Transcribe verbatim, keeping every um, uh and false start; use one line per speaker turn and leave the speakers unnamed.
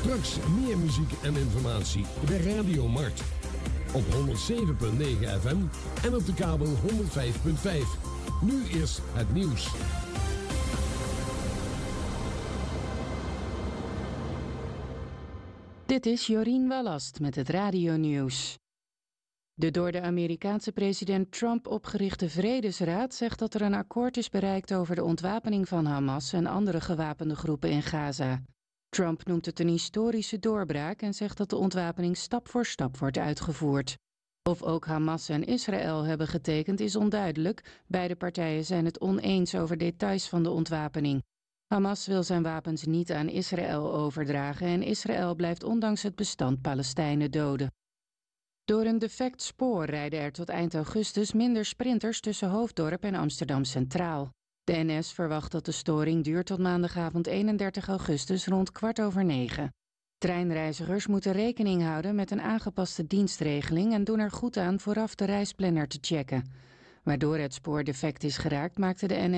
Straks meer muziek en informatie bij Radio Mart. Op honderdzeven komma negen F M en op de kabel honderdvijf komma vijf. Nu is het nieuws.
Dit is Jorien Wallast met het radionieuws. De door de Amerikaanse president Trump opgerichte Vredesraad zegt dat er een akkoord is bereikt over de ontwapening van Hamas en andere gewapende groepen in Gaza. Trump noemt het een historische doorbraak en zegt dat de ontwapening stap voor stap wordt uitgevoerd. Of ook Hamas en Israël hebben getekend is onduidelijk. Beide partijen zijn het oneens over details van de ontwapening. Hamas wil zijn wapens niet aan Israël overdragen en Israël blijft ondanks het bestand Palestijnen doden. Door een defect spoor rijden er tot eind augustus minder sprinters tussen Hoofddorp en Amsterdam Centraal. De N S verwacht dat de storing duurt tot maandagavond eenendertig augustus rond kwart over negen. Treinreizigers moeten rekening houden met een aangepaste dienstregeling en doen er goed aan vooraf de reisplanner te checken. Waardoor het spoor defect is geraakt, maakte de N S